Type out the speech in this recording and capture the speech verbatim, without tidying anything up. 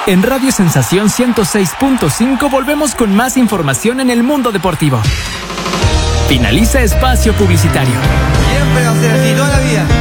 En Radio Sensación ciento seis punto cinco volvemos con más información en el mundo deportivo. Finaliza espacio publicitario. Siempre va a ser así, toda la vida.